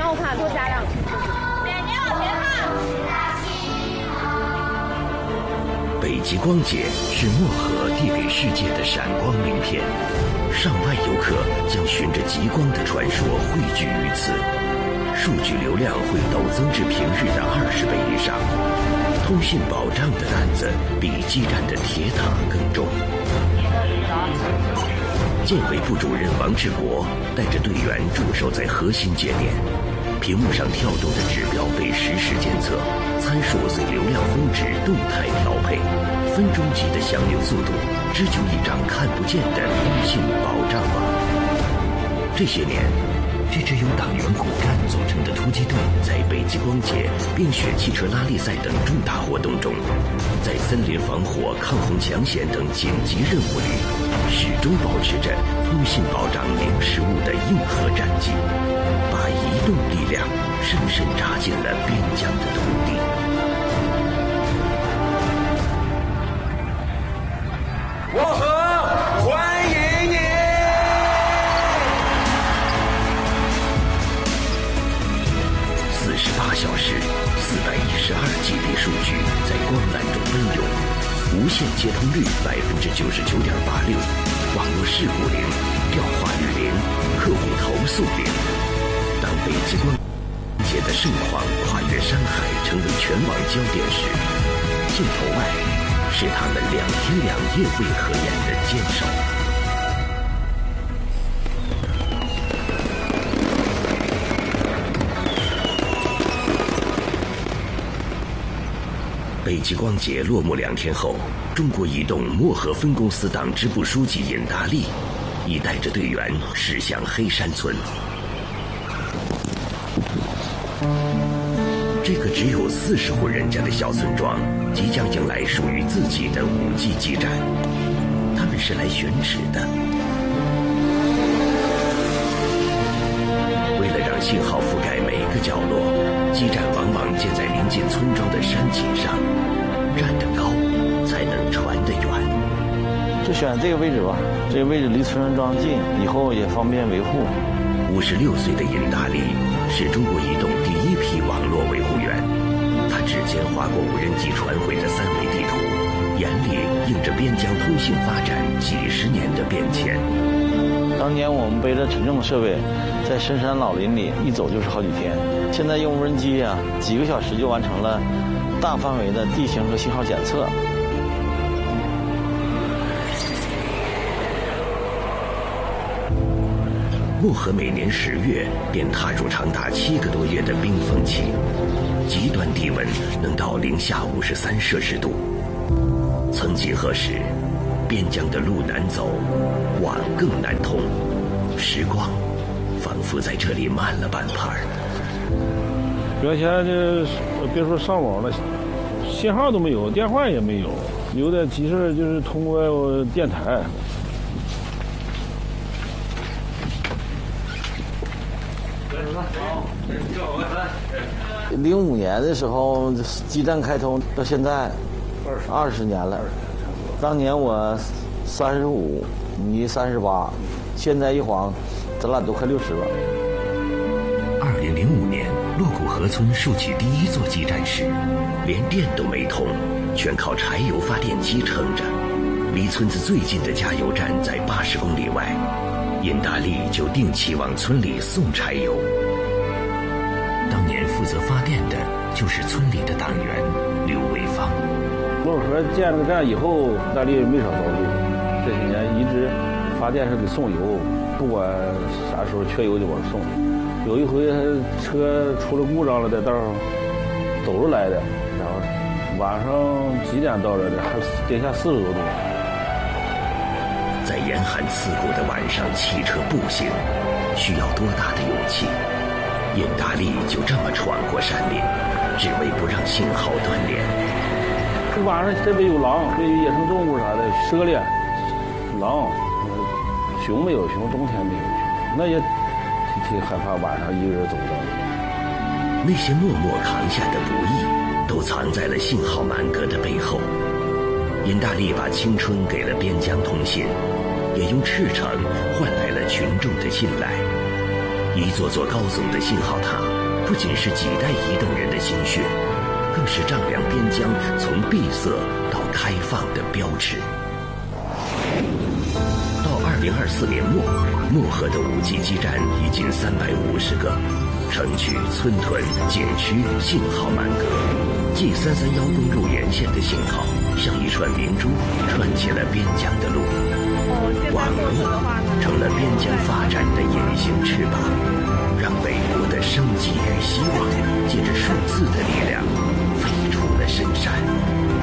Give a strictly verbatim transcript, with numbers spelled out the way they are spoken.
尿卡做家长。 点尿停号。 北极光节是漠河递给世界的闪光名片，上万游客将循着极光的传说汇聚于此，数据流量会陡增至平日的二十倍以上，通信保障的担子比基站的铁塔更重。建委部主任王志国带着队员驻守在核心节点，屏幕上跳动的指标被实时监测，参数随流量峰值动态调配，分钟级的响应速度，织就一张看不见的通信保障网。这些年，这支由党员骨干组成的突击队，在北极光节、冰雪汽车拉力赛等重大活动中，在森林防火、抗洪抢险等紧急任务里，始终保持着通信保障零失误的硬核战绩，把移动力量深深扎进了边疆的土地。 漠河，欢迎你！ 四十八小时，四百一十二 G B 数据在光缆中奔涌，无线接通率百分之九十九点八六，网络事故零，掉话率零，客户投诉零。当北极光节的盛况跨越山海，成为全网焦点时，镜头外是他们两天两夜未合眼的坚守。北极光节落幕两天后，中国移动漠河分公司党支部书记尹大力已带着队员驶向黑山村。这个只有四十户人家的小村庄，即将迎来属于自己的五 G 基站。他们是来选址的。为了让信号覆盖每个角落，基站往往建在临近村庄的山脊上，站得高才能传得远。 就选这个位置吧，这个位置离村庄近，以后也方便维护。 五十六岁的尹大力是中国移动第一批网络维护员，他指尖划过无人机传回的三维地图，眼里映着边疆通信发展几十年的变迁。 当年我们背着沉重的设备，在深山老林里一走就是好几天，现在用无人机啊，几个小时就完成了大范围的地形和信号检测。 漠河每年十月便踏入长达七个多月的冰封期，极端低温能到零下五十三摄氏度。曾几何时，边疆的路难走，网更难通，时光仿佛在这里慢了半拍儿。 原先这别说上网了，信号都没有，电话也没有，有的其实就是通过电台。 零五年的时候，基站开通到现在二十年了。当年我三十五，你三十八，现在一晃，咱俩都快六十了。 二零零五年，洛谷河村竖起第一座基站时，连电都没通，全靠柴油发电机撑着。离村子最近的加油站在八十公里外，尹大力就定期往村里送柴油。当年负责发电的就是村里的党员刘伟芳。 洛河建了个站以后，大力没少遭罪。这些年一直发电是给送油，不管啥时候缺油就往送。有一回车出了故障了，在道上走着来的，然后晚上几点到这的，还零下四十多度。 在严寒刺骨的晚上骑车步行，需要多大的勇气？尹大力就这么闯过山岭，只为不让信号断连。 晚上这边有狼，这野生动物啥的，蛇咧、狼，熊没有熊，冬天没有熊，那也挺挺害怕晚上一个人走着。 那些默默扛下的不易，都藏在了信号满格的背后。尹大力把青春给了边疆通信，也用赤诚换来了群众的信赖。 一座座高耸的信号塔，不仅是几代移动人的心血，更是丈量边疆从闭塞到开放的标志。到二零二四年末，漠河的五 G 基站已经三百五十个，城区、村屯、景区信号满格。G 三三一公路沿线的信号像一串明珠，串起了边疆的路。网络成了边疆发展的隐形翅膀，让北国的生机与希望借着数字的力量飞出了深山。